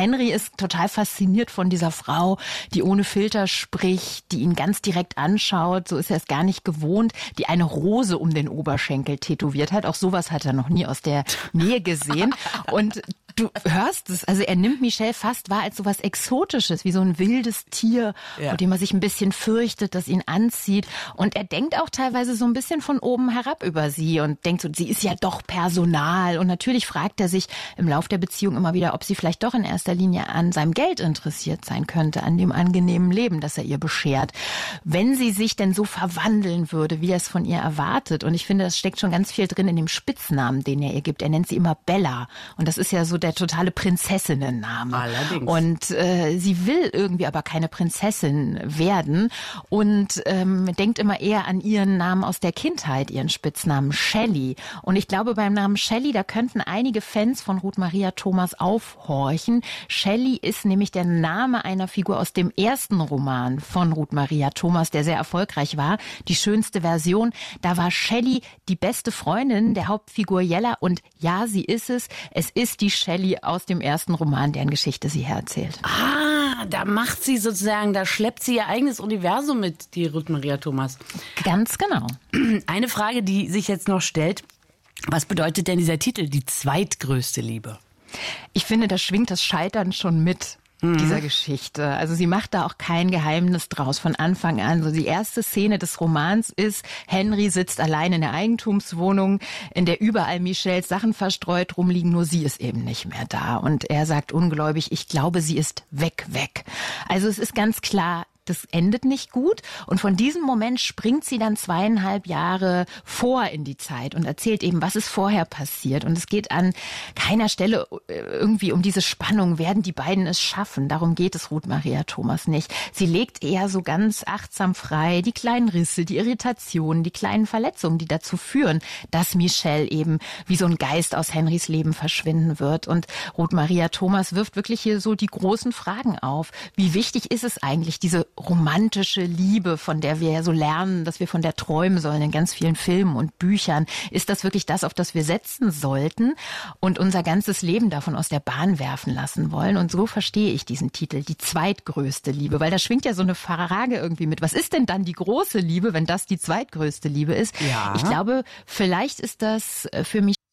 Henry ist total fasziniert von dieser Frau, die ohne Filter spricht, die ihn ganz direkt anschaut, so ist er es gar nicht gewohnt, die eine Rose um den Oberschenkel tätowiert hat. Auch sowas hat er noch nie aus der Nähe gesehen. Und du hörst es, also er nimmt Michelle fast wahr als sowas Exotisches, wie so ein wildes Tier, vor dem er sich ein bisschen fürchtet, das ihn anzieht. Und er denkt auch teilweise so ein bisschen von oben herab über sie und denkt so, sie ist ja doch Personal. Und natürlich fragt er sich im Lauf der Beziehung immer wieder, ob sie vielleicht doch in erster Linie an seinem Geld interessiert sein könnte, an dem angenehmen Leben, das er ihr beschert. Wenn sie sich denn so verwandeln würde, wie er es von ihr erwartet. Und ich finde, das steckt schon ganz viel drin in dem Spitznamen, den er ihr gibt. Er nennt sie immer Bella. Und das ist ja so der totale Prinzessinnenname. Allerdings. Und sie will irgendwie aber keine Prinzessin werden und denkt immer eher an ihren Namen aus der Kindheit, ihren Spitznamen Shelley. Und ich glaube, beim Namen Shelley, da könnten einige Fans von Ruth Maria Thomas aufhorchen. Shelley ist nämlich der Name einer Figur aus dem ersten Roman von Ruth Maria Thomas, der sehr erfolgreich war. Die schönste Version. Da war Shelley die beste Freundin der Hauptfigur Jella. Und ja, sie ist es. Es ist die Shelley aus dem ersten Roman, deren Geschichte sie hererzählt. Da macht sie sozusagen, da schleppt sie ihr eigenes Universum mit, die Ruth Maria Thomas. Ganz genau. Eine Frage, die sich jetzt noch stellt, was bedeutet denn dieser Titel, die zweitgrößte Liebe? Ich finde, da schwingt das Scheitern schon mit dieser Geschichte. Also sie macht da auch kein Geheimnis draus von Anfang an. So die erste Szene des Romans ist, Henry sitzt allein in der Eigentumswohnung, in der überall Michelles Sachen verstreut rumliegen, nur sie ist eben nicht mehr da. Und er sagt ungläubig, ich glaube, sie ist weg. Also es ist ganz klar, das endet nicht gut. Und von diesem Moment springt sie dann 2,5 Jahre vor in die Zeit und erzählt eben, was ist vorher passiert. Und es geht an keiner Stelle irgendwie um diese Spannung, werden die beiden es schaffen. Darum geht es Ruth Maria Thomas nicht. Sie legt eher so ganz achtsam frei, die kleinen Risse, die Irritationen, die kleinen Verletzungen, die dazu führen, dass Michelle eben wie so ein Geist aus Henrys Leben verschwinden wird. Und Ruth Maria Thomas wirft wirklich hier so die großen Fragen auf. Wie wichtig ist es eigentlich, diese romantische Liebe, von der wir ja so lernen, dass wir von der träumen sollen in ganz vielen Filmen und Büchern? Ist das wirklich das, auf das wir setzen sollten und unser ganzes Leben davon aus der Bahn werfen lassen wollen? Und so verstehe ich diesen Titel, die zweitgrößte Liebe, weil da schwingt ja so eine Frage irgendwie mit. Was ist denn dann die große Liebe, wenn das die zweitgrößte Liebe ist? Ja. Ich glaube, vielleicht ist das für mich...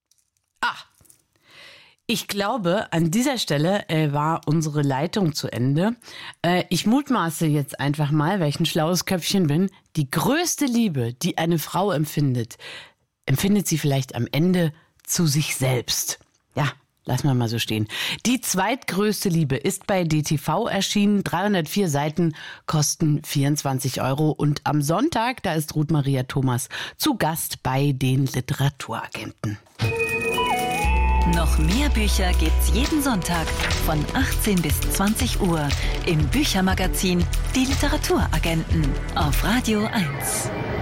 Ich glaube, an dieser Stelle war unsere Leitung zu Ende. Ich mutmaße jetzt einfach mal, weil ich ein schlaues Köpfchen bin, die größte Liebe, die eine Frau empfindet sie vielleicht am Ende zu sich selbst. Ja, lassen wir mal so stehen. Die zweitgrößte Liebe ist bei DTV erschienen. 304 Seiten, kosten 24 €. Und am Sonntag, da ist Ruth Maria Thomas zu Gast bei den Literaturagenten. Noch mehr Bücher gibt's jeden Sonntag von 18 bis 20 Uhr im Büchermagazin Die Literaturagenten auf Radio 1.